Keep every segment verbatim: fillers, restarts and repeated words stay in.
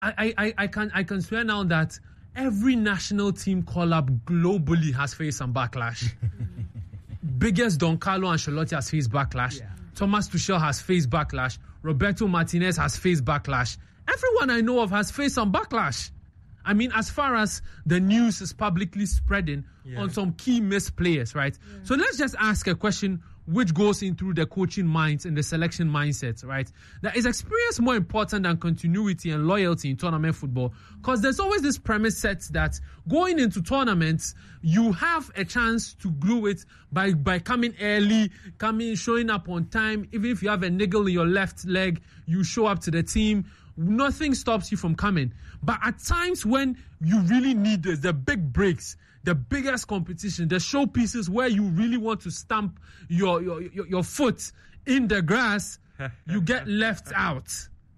I, I, I can I can swear now that every national team call-up globally has faced some backlash. Biggest Don Carlo Ancelotti has faced backlash. Yeah. Thomas Tuchel has faced backlash. Roberto Martinez has faced backlash. Everyone I know of has faced some backlash. I mean, as far as the news is publicly spreading yeah. on some key missed players, right? Yeah. So let's just ask a question which goes in through the coaching minds and the selection mindset, right? That is experience more important than continuity and loyalty in tournament football? Because there's always this premise set that going into tournaments, you have a chance to glue it by, by coming early, coming, showing up on time. Even if you have a niggle in your left leg, you show up to the team. Nothing stops you from coming. But at times when you really need this, the big breaks, the biggest competition, the showpieces where you really want to stamp your your, your, your foot in the grass, you get left out.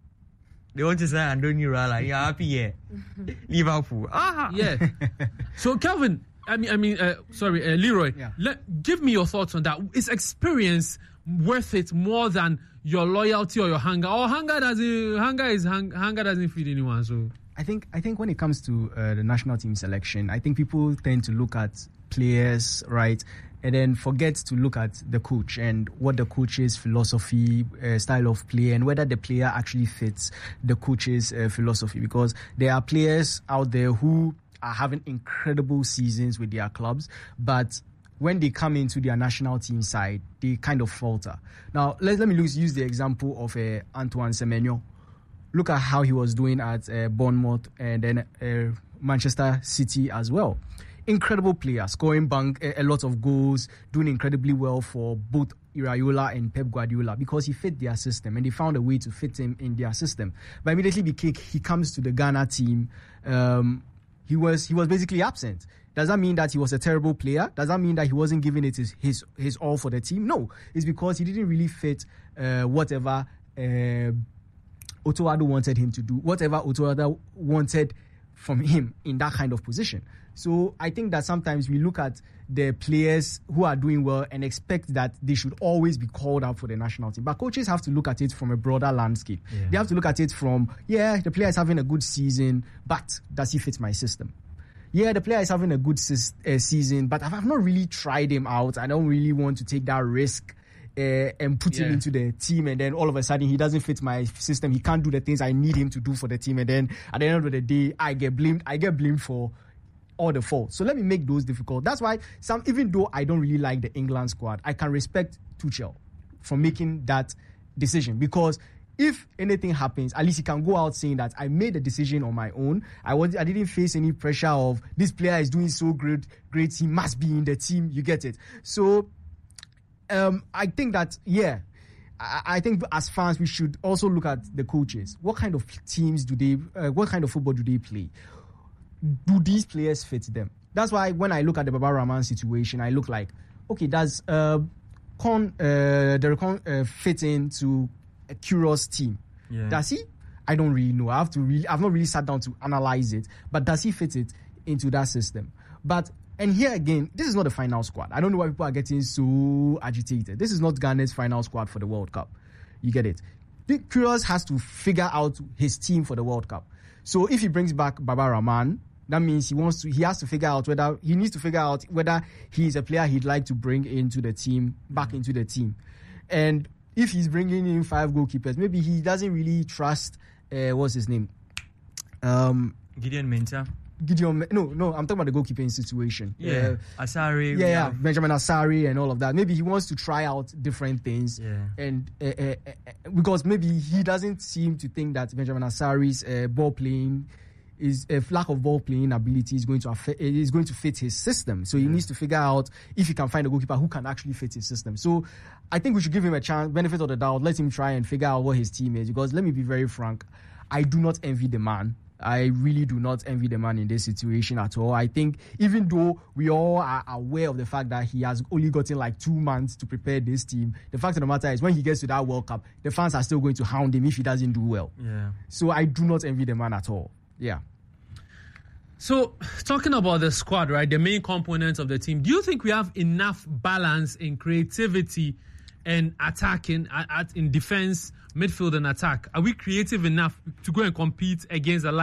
They want to say, Andoni Rala, you're happy, yeah. Liverpool. Ah. Yeah. So, Kelvin, I mean, I mean, uh, sorry, uh, Leroy, yeah. let, give me your thoughts on that. Is experience worth it more than your loyalty or your hunger? Or hunger doesn't, hunger is, hung, hunger doesn't feed anyone, so... I think I think when it comes to uh, the national team selection, I think people tend to look at players, right, and then forget to look at the coach and what the coach's philosophy, uh, style of play, and whether the player actually fits the coach's uh, philosophy. Because there are players out there who are having incredible seasons with their clubs, but when they come into their national team side, they kind of falter. Now, let, let me use the example of uh, Antoine Semenyo. Look at how he was doing at uh, Bournemouth and then uh, Manchester City as well. Incredible player, scoring bank a, a lot of goals, doing incredibly well for both Iraola and Pep Guardiola because he fit their system and they found a way to fit him in their system. But immediately became, he comes to the Ghana team, um, he was he was basically absent. Does that mean that he was a terrible player? Does that mean that he wasn't giving it his his, his all for the team? No, it's because he didn't really fit uh, whatever... Uh, Otto Addo wanted him to do, whatever Otto Addo wanted from him in that kind of position. So I think that sometimes we look at the players who are doing well and expect that they should always be called out for the national team. But coaches have to look at it from a broader landscape. Yeah. They have to look at it from, yeah, the player is having a good season, but does he fit my system? Yeah, the player is having a good se- uh, season, but I've not really tried him out. I don't really want to take that risk. Uh, and put yeah. him into the team, and then all of a sudden he doesn't fit my system. He can't do the things I need him to do for the team, and then at the end of the day, I get blamed. I get blamed for all the faults. So let me make those difficult. That's why some, even though I don't really like the England squad, I can respect Tuchel for making that decision, because if anything happens, at least he can go out saying that I made the decision on my own. I was, I didn't face any pressure of this player is doing so great, great. He must be in the team. You get it. So. Um, I think that, yeah, I, I think as fans, we should also look at the coaches. What kind of teams do they, uh, what kind of football do they play? Do these players fit them? That's why when I look at the Baba Rahman situation, I look like, okay, does uh, Con, uh, Derek Con uh, fit into a Curious team? Yeah. Does he? I don't really know. I have to really, I've not really sat down to analyze it, but does he fit it into that system? But And here again, this is not the final squad. I don't know why people are getting so agitated. This is not Ghana's final squad for the World Cup. You get it? Kyrgios has to figure out his team for the World Cup. So if he brings back Baba Rahman, that means he wants to. He has to figure out whether he needs to figure out whether he's a player he'd like to bring into the team, back into the team. And if he's bringing in five goalkeepers, maybe he doesn't really trust. Uh, what's his name? Um, Gideon Mensah. Gideon, no, no, I'm talking about the goalkeeping situation. Yeah, uh, Asari. Yeah, yeah, Benjamin Asari and all of that. Maybe he wants to try out different things. Yeah. And uh, uh, uh, because maybe he doesn't seem to think that Benjamin Asari's uh, ball playing is a uh, lack of ball playing ability is going to affect, is going to fit his system. So he yeah. needs to figure out if he can find a goalkeeper who can actually fit his system. So I think we should give him a chance, benefit of the doubt. Let him try and figure out what his team is. Because let me be very frank, I do not envy the man. I really do not envy the man in this situation at all. I think even though we all are aware of the fact that he has only gotten like two months to prepare this team, the fact of the matter is when he gets to that World Cup, the fans are still going to hound him if he doesn't do well. Yeah. So I do not envy the man at all. Yeah. So talking about the squad, right, the main components of the team, do you think we have enough balance in creativity and attacking at, at in defense, midfield, and attack? Are we creative enough to go and compete against the